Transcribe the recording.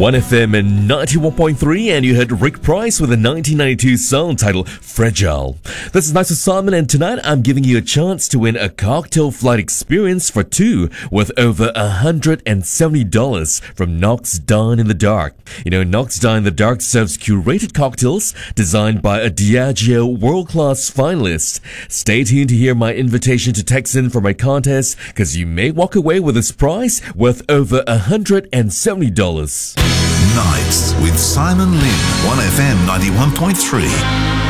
1FM and 91.3, and you heard Rick Price with a 1992 song titled Fragile. This is Nice with Simon, and tonight I'm giving you a chance to win a cocktail flight experience for two with over $170 from Knox Dine in the Dark. You know, Knox Dine in the Dark serves curated cocktails designed by a Diageo world-class finalist. Stay tuned to hear my invitation to text in for my contest, because you may walk away with this prize worth over $170. Nights with Simon Lynn, 1FM 91.3.